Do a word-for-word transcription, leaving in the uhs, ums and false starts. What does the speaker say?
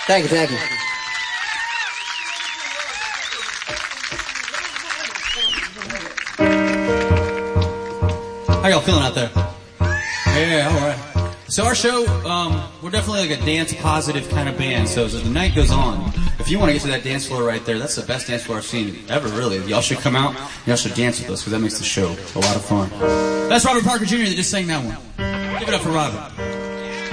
Thank you, thank you. How y'all feeling out there? Yeah, all right. So our show, um, we're definitely like a dance-positive kind of band. So as the night goes on, if you want to get to that dance floor right there, that's the best dance floor I've seen ever, really. Y'all should come out, y'all should dance with us, because that makes the show a lot of fun. That's Robert Parker Junior that just sang that one. Give it up for Robert.